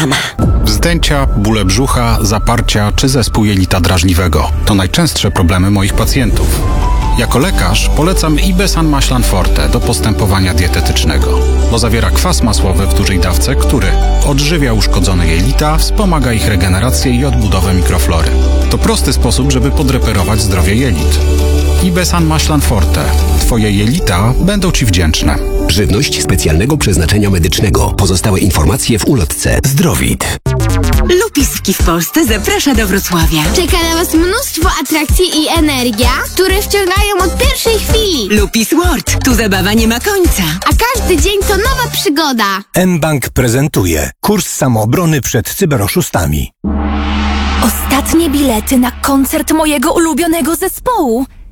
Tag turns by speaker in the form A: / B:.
A: sama.
B: Wzdęcia, bóle brzucha, zaparcia czy zespół jelita drażliwego to najczęstsze problemy moich pacjentów. Jako lekarz polecam Ibesan Maślan Forte do postępowania dietetycznego, bo zawiera kwas masłowy w dużej dawce, który odżywia uszkodzone jelita, wspomaga ich regenerację i odbudowę mikroflory. To prosty sposób, żeby podreperować zdrowie jelit. Ibesan Maślan Forte. Twoje jelita będą Ci wdzięczne.
C: Żywność specjalnego przeznaczenia medycznego. Pozostałe informacje w ulotce. Zdrowit.
A: Lupiski w Polsce zaprasza do Wrocławia.
D: Czeka na Was mnóstwo atrakcji i energia, które wciągają od pierwszej chwili.
A: Lupis World. Tu zabawa nie ma końca.
D: A każdy dzień to nowa przygoda.
E: mBank prezentuje kurs samoobrony przed cyberoszustami.
F: Ostatnie bilety na koncert mojego ulubionego zespołu.